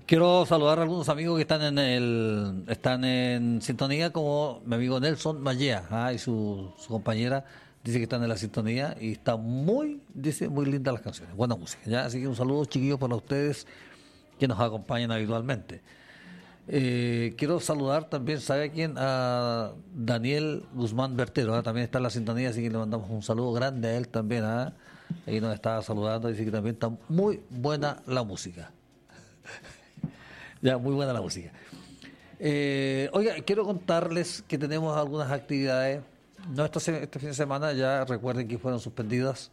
Quiero saludar a algunos amigos que están en sintonía, como mi amigo Nelson Mallea, y su compañera dice que están en la sintonía y está dice, muy lindas las canciones, buena música, ¿ya? Así que un saludo chiquillos para ustedes que nos acompañan habitualmente. Quiero saludar también, ¿sabe a quién? A Daniel Guzmán Bertero, también está en la sintonía, así que le mandamos un saludo grande a él también. Ahí nos está saludando, dice que también está muy buena la música. Ya, muy buena la música. Oiga, quiero contarles que tenemos algunas actividades. No este fin de semana, ya recuerden que fueron suspendidas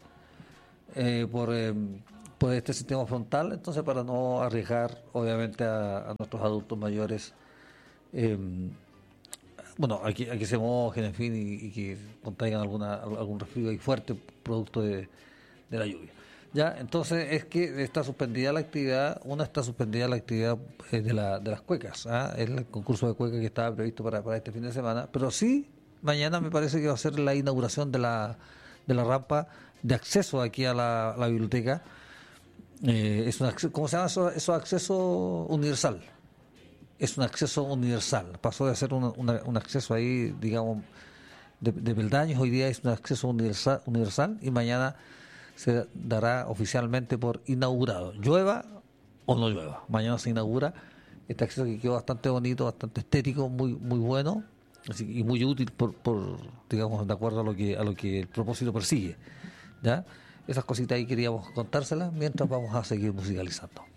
por este sistema frontal, entonces para no arriesgar obviamente a nuestros adultos mayores, eh, bueno, a que se mojen, en fin, y que contraigan algún resfrío ahí fuerte producto de la lluvia. Ya, entonces es que está suspendida la actividad, está suspendida la actividad de las cuecas, el concurso de cuecas que estaba previsto para este fin de semana, pero sí, mañana me parece que va a ser la inauguración de la rampa de acceso aquí a la biblioteca. ¿Cómo se llama eso? Acceso universal. Es un acceso universal. Pasó de ser un acceso ahí, digamos, de peldaños, hoy día es un acceso universal y mañana se dará oficialmente por inaugurado. Llueva o no llueva. Mañana se inaugura este acceso que quedó bastante bonito, bastante estético, muy bueno y muy útil digamos, de acuerdo a lo que el propósito persigue. ¿Ya? Esas cositas ahí queríamos contárselas mientras vamos a seguir musicalizando.